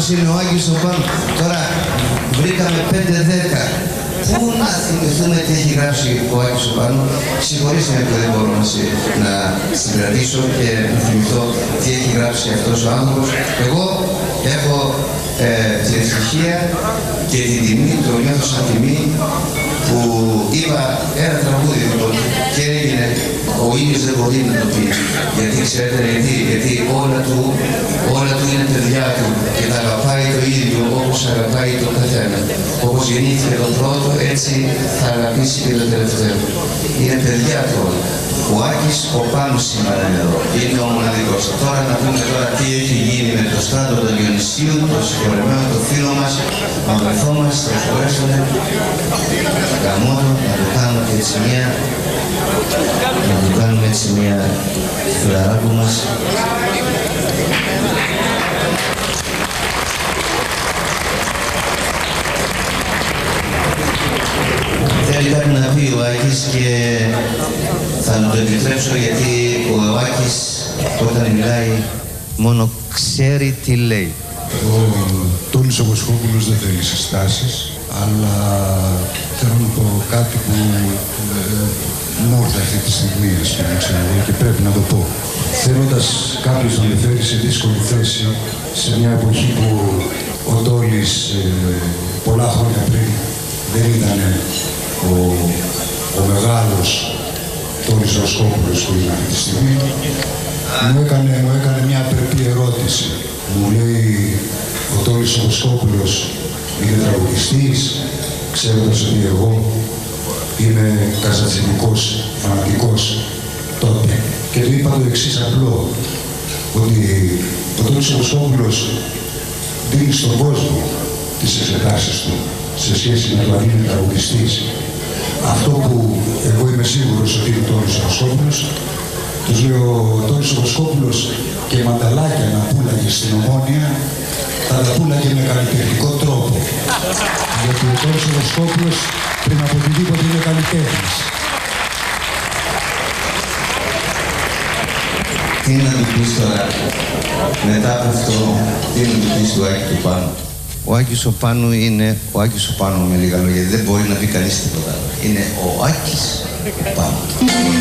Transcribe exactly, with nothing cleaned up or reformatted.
άνθρωπος είναι ο Άκης ο Πάνου. Τώρα βρήκαμε πέντε δέκα. Πού να θυμηθούμε τι έχει γράψει ο Άκης ο Πάνου. Συγχωρήστε με που δεν μπορώ να, συ, να συγκρατήσω και να θυμηθώ τι έχει γράψει αυτός ο άνθρωπος. Εγώ έχω ε, την ευτυχία και την τιμή, το νιώθω σαν τιμή, που είπα ένα τραγούδι λοιπόν και έγινε ο ήλιος δεν μπορεί να το πει. Γιατί ξέρετε γιατί, γιατί όλα του, όλα του είναι παιδιά του και τα αγαπάει το ίδιο όπως αγαπάει το καθένα. Όπως γεννήθηκε το πρώτο, έτσι θα αγαπήσει και το τελευταίο. Είναι παιδιά του όλα. Ο Άκης ο Πάνος σήμερα είναι εδώ. Είναι ο μοναδικός. Τώρα να πούμε τώρα τι έχει γίνει με το στράτο του Διονυσίου, το συγχωρεμένο, το φίλο μας, να βρεθόμαστε, θα μπορέσουμε γαμώτο, να το κάνουμε και έτσι μια, να το κάνουμε έτσι μια φιλαράκου μας. Θέλει κάτι να πει ο Άκης και θα του το επιτρέψω γιατί ο Άκης όταν μιλάει μόνο ξέρει τι λέει. Ο Τόνης ο Βοσκόπουλος δεν θέλει συστάσεις, αλλά θέλω να πω κάτι που ε, μου ήρθε αυτή τη στιγμή, ας πούμε, ξέρω, και πρέπει να το πω. Θέλοντας κάποιος να με φέρει σε δύσκολη θέση, σε μια εποχή που ο Τόλης ε, πολλά χρόνια πριν δεν ήταν ο, ο μεγάλος Τόνης Βοσκόπουλος που είναι αυτή τη στιγμή, μου έκανε, μου έκανε μια απρεπή ερώτηση. Μου λέει ο Τόνης Βοσκόπουλος είναι τραγουδιστής, ξέροντας ότι εγώ είμαι καζατσινικός φανατικός τότε. Και του είπα το εξής απλό, ότι ο Τόνης Βοσκόπουλος δίνει στον κόσμο τις εξετάσεις του σε σχέση με το αν είναι τραγουδιστής. Αυτό που εγώ είμαι σίγουρος ότι είναι ο Τόνης Βοσκόπουλος, τους λέω ο Τόνης Βοσκόπουλος και μανταλάκια να πούλαγε στην Ομόνια, θα τα πούλαγε με καλλιτεχνικό τρόπο. Γιατί ο Τόνης Βοσκόπουλος πριν από οτιδήποτε είναι καλλιτέχνης. Τι να του πεις τώρα, μετά από αυτό, τι να του πεις του Άκη του Πάνου. Ο Άκης ο Πάνου είναι ο Άκης ο Πάνου με λίγα λόγια, δεν μπορεί να πει κανείς τίποτα. Είναι ο Άκης ο Πάνου.